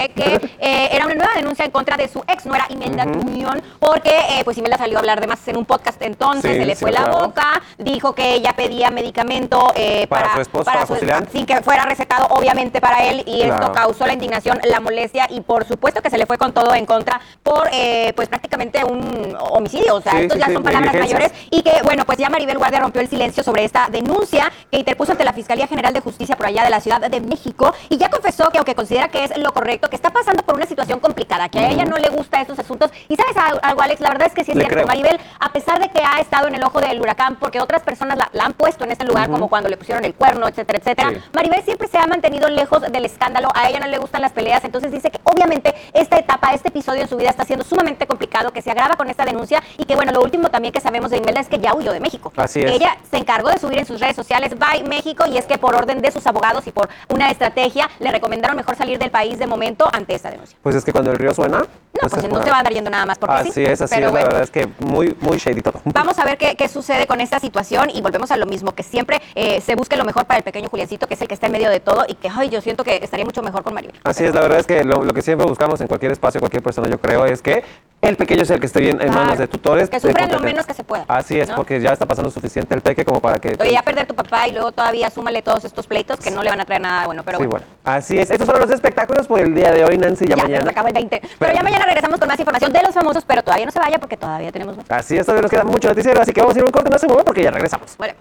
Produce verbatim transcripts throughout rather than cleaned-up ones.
fue que eh, era una nueva denuncia en contra de su ex nuera Imelda uh-huh. Tuñón, porque eh, pues Imelda salió a hablar de más en un podcast entonces, sí, se le fue sí, la claro. boca, dijo que ella pedía medicamento eh, para, para su esposo, para para su, sin que fuera recetado obviamente para él, y claro. esto causó la indignación, la molestia, y por supuesto que se le fue con todo en contra por eh, pues prácticamente un homicidio, o sea, sí, estos sí, ya sí, son palabras mayores, y que bueno, pues ya Maribel Guardia rompió el silencio sobre esta denuncia que interpuso ante la Fiscalía General de Justicia por allá de la Ciudad de México, y ya confesó que aunque considera que es lo correcto, que está pasando por una situación complicada, que a ella no le gusta estos asuntos, y ¿sabes algo, Alex? La verdad es que sí es le cierto, creo. Maribel, a pesar de que ha estado en el ojo del huracán, porque otras personas la, la han puesto en este lugar, uh-huh. como cuando le pusieron el cuerno, etcétera, etcétera, sí. Maribel siempre se ha mantenido lejos del escándalo, a ella no le gustan las peleas, entonces dice que obviamente esta etapa, este episodio en su vida está siendo sumamente complicado, que se agrava con esta denuncia, y que bueno, lo último también que sabemos de Imelda es que ya huyó de México. Así es. Ella se encargó de subir en sus redes sociales, bye México, y es que por orden de sus abogados y por una estrategia le recomendaron mejor salir del país de momento ante esta denuncia. Pues es que cuando el río suena... No, pues, pues no se va a andar yendo nada más porque así sí. es, así pero es, bueno, la verdad es que muy, muy shady todo. Vamos a ver qué, qué sucede con esta situación, y volvemos a lo mismo, que siempre eh, se busque lo mejor para el pequeño Juliancito, que es el que está en medio de todo, y que ay, yo siento que estaría mucho mejor con Maribel. Así es, la verdad es que lo, lo que siempre buscamos en cualquier espacio, cualquier persona, yo creo, es que el pequeño es el que esté bien en manos de tutores. Que sufran lo menos que se pueda. Así es, ¿no? Porque ya está pasando suficiente el peque como para que... Oye, ya perder tu papá y luego todavía súmale todos estos pleitos que no le van a traer nada bueno, pero sí, bueno. bueno. Así es, estos fueron los espectáculos por el día de hoy, Nancy, ya, ya mañana. Ya, acaba el veinte. Pero, pero ya mañana regresamos con más información de los famosos, pero todavía no se vaya porque todavía tenemos más. Así es, todavía nos queda mucho noticiero, así que vamos a ir un corte, no se mueva porque ya regresamos. Bueno.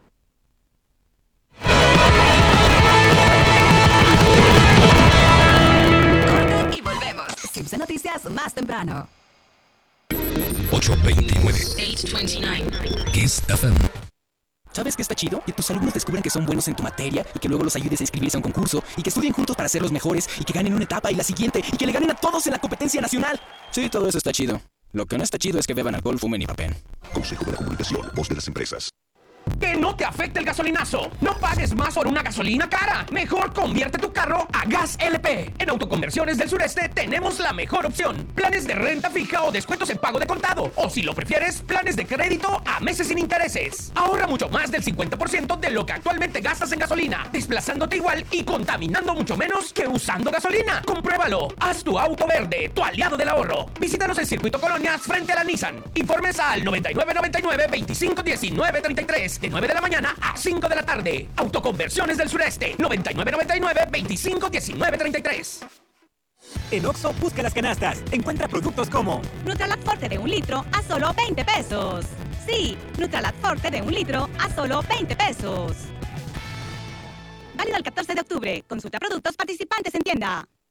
Y volvemos. Tips de noticias más temprano. ocho veintinueve. Kiss F M. ¿Sabes qué está chido? Que tus alumnos descubran que son buenos en tu materia y que luego los ayudes a inscribirse a un concurso y que estudien juntos para ser los mejores y que ganen una etapa y la siguiente y que le ganen a todos en la competencia nacional. Sí, todo eso está chido. Lo que no está chido es que beban alcohol, fumen y papen. Consejo de la Comunicación, voz de las empresas. Que no te afecte el gasolinazo. No pagues más por una gasolina cara. Mejor convierte tu carro a Gas L P. En Autoconversiones del Sureste tenemos la mejor opción. Planes de renta fija o descuentos en pago de contado. O si lo prefieres, planes de crédito a meses sin intereses. Ahorra mucho más del cincuenta por ciento de lo que actualmente gastas en gasolina, desplazándote igual y contaminando mucho menos que usando gasolina. Compruébalo. Haz tu auto verde, tu aliado del ahorro. Visítanos en Circuito Colonias frente a la Nissan. Informes al noventa y nueve noventa y nueve veinticinco diecinueve treinta y tres. De nueve de la mañana a cinco de la tarde. Autoconversiones del Sureste. noventa y nueve noventa y nueve veinticinco diecinueve treinta y tres. En Oxxo, busca las canastas. Encuentra productos como Nutralat Forte de un litro a solo veinte pesos. Sí, Nutralat Forte de un litro a solo veinte pesos. Válido el catorce de octubre. Consulta productos participantes en tienda.